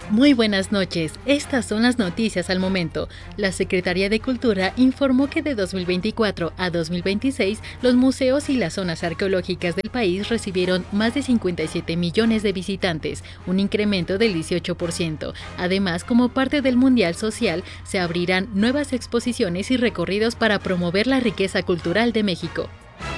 Muy buenas noches, estas son las noticias al momento. La Secretaría de Cultura informó que de 2024 a 2026 los museos y las zonas arqueológicas del país recibieron más de 57 millones de visitantes, un incremento del 18%. Además, como parte del Mundial Social, se abrirán nuevas exposiciones y recorridos para promover la riqueza cultural de México.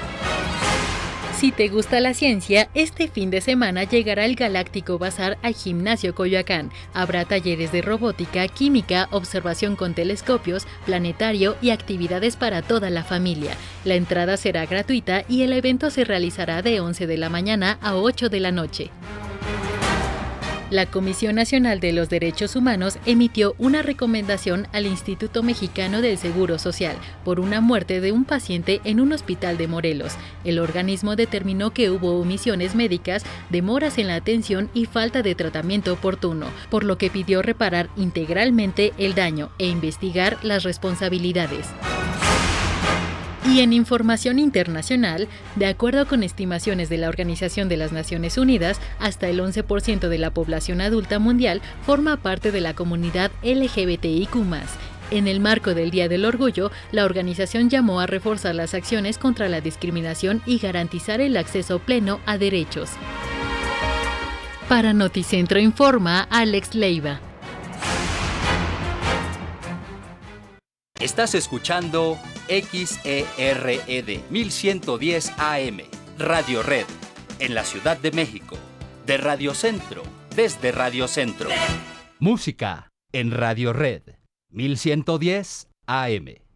Si te gusta la ciencia, este fin de semana llegará el Galáctico Bazar al Gimnasio Coyoacán. Habrá talleres de robótica, química, observación con telescopios, planetario y actividades para toda la familia. La entrada será gratuita y el evento se realizará de 11 de la mañana a 8 de la noche. La Comisión Nacional de los Derechos Humanos emitió una recomendación al Instituto Mexicano del Seguro Social por una muerte de un paciente en un hospital de Morelos. El organismo determinó que hubo omisiones médicas, demoras en la atención y falta de tratamiento oportuno, por lo que pidió reparar integralmente el daño e investigar las responsabilidades. Y en información internacional, de acuerdo con estimaciones de la Organización de las Naciones Unidas, hasta el 11% de la población adulta mundial forma parte de la comunidad LGBTIQ+. En el marco del Día del Orgullo, la organización llamó a reforzar las acciones contra la discriminación y garantizar el acceso pleno a derechos. Para Noticentro Informa, Alex Leiva. Estás escuchando XERED 1110 AM, Radio Red, en la Ciudad de México, de Radio Centro, desde Radio Centro. Música en Radio Red 1110 AM.